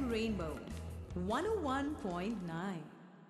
Rainbow 101.9.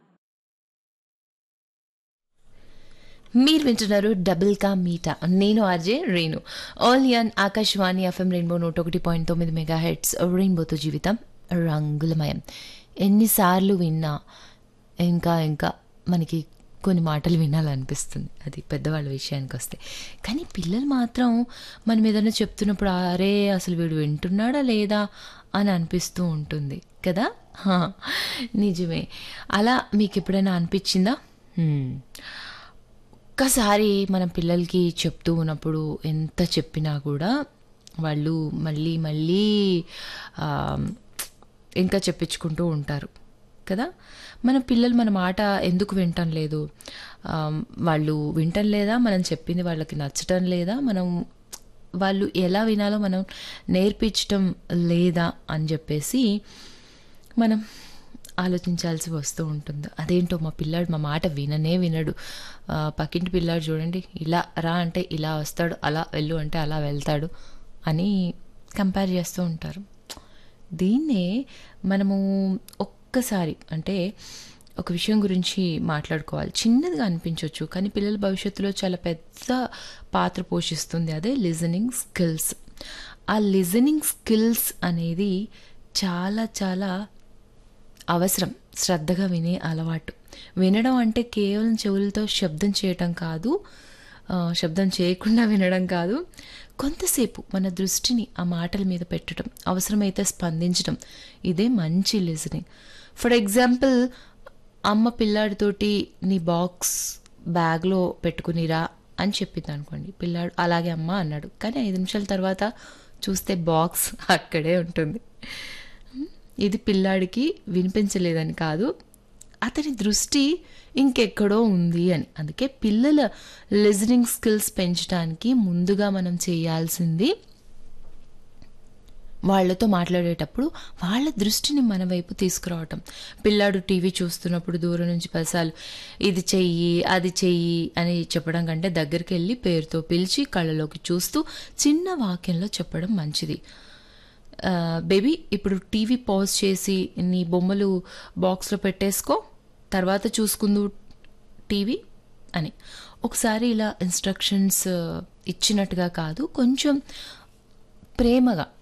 మీరు వింటున్నారు double కా మీటా. నేను RJ Renu. All N Akashvani FM rainbow 101.9 mega heads. రెయిన్బోతో జీవితం రంగులమయం. ఎన్నిసార్లు విన్నా ఇంకా ఇంకా మనకి కొన్ని మాటలు వినాలనిపిస్తుంది, అది పెద్దవాళ్ళ విషయానికి వస్తే. కానీ పిల్లలు మాత్రం మనం ఏదైనా చెప్తున్నప్పుడు అరే అసలు వీడు వింటున్నాడా లేదా అని అనిపిస్తూ ఉంటుంది కదా. హా, నిజమే. అలా మీకు ఎప్పుడైనా అనిపించిందా? ఒక్కసారి మనం పిల్లలకి చెప్తూ ఉన్నప్పుడు ఎంత చెప్పినా కూడా వాళ్ళు మళ్ళీ మళ్ళీ ఆ, ఇంకా చెప్పించుకుంటూ ఉంటారు కదా. మన పిల్లలు మన మాట ఎందుకు వింటం లేదు? ఆ, వాళ్ళు వింటం లేదా, మనం చెప్పింది వాళ్ళకి నచ్చటం లేదా, వాళ్ళు ఎలా వినాలో మనం నేర్పించటం లేదా అని చెప్పేసి మనం ఆలోచించాల్సి వస్తూ ఉంటుంది. అదేంటో మా పిల్లాడు మా మాట విననే వినడు. పక్కింటి పిల్లాడు చూడండి, ఇలా రా అంటే ఇలా వస్తాడు, అలా వెళ్ళు అంటే అలా వెళ్తాడు అని కంపేర్ చేస్తూ ఉంటారు. దీన్నే మనము ఒక్కసారి అంటే ఒక విషయం గురించి మాట్లాడుకోవాలి. చిన్నదిగా అనిపించవచ్చు కానీ పిల్లల భవిష్యత్తులో చాలా పెద్ద పాత్ర పోషిస్తుంది. అదే లిజనింగ్ స్కిల్స్. ఆ లిజనింగ్ స్కిల్స్ అనేది చాలా చాలా అవసరం. శ్రద్ధగా వినే అలవాటు. వినడం అంటే కేవలం చెవులతో శబ్దం చేయటం కాదు, శబ్దం చేయకుండా వినడం కాదు. కొంతసేపు మన దృష్టిని ఆ మాటల మీద పెట్టడం, అవసరమైతే స్పందించడం, ఇదే మంచి లిజనింగ్. ఫర్ ఎగ్జాంపుల్, అమ్మ పిల్లాడితోటి నీ బాక్స్ బ్యాగ్లో పెట్టుకునిరా అని చెప్పింది అనుకోండి. పిల్లాడు అలాగే అమ్మ అన్నాడు, కానీ 5 నిమిషాల తర్వాత చూస్తే బాక్స్ అక్కడే ఉంటుంది. ఇది పిల్లాడికి వినిపించలేదని కాదు, అతని దృష్టి ఇంకెక్కడో ఉంది అని. అందుకే పిల్లల లిజనింగ్ స్కిల్స్ పెంచడానికి ముందుగా మనం చేయాల్సింది వాళ్ళతో మాట్లాడేటప్పుడు వాళ్ళ దృష్టిని మన వైపు తీసుకురావటం. పిల్లాడు టీవీ చూస్తున్నప్పుడు దూరం నుంచి పసాలు ఇది చెయ్యి అది చెయ్యి అని చెప్పడం కంటే దగ్గరికి వెళ్ళి పేరుతో పిలిచి కళ్ళలోకి చూస్తూ చిన్న వాక్యంలో చెప్పడం మంచిది. బేబీ ఇప్పుడు టీవీ పాజ్ చేసి నీ బొమ్మలు బాక్స్లో పెట్టేసుకో, తర్వాత చూసుకుందు టీవీ అని ఒకసారి ఇలా ఇన్స్ట్రక్షన్స్ ఇచ్చినట్టుగా కాదు, కొంచెం ప్రేమగా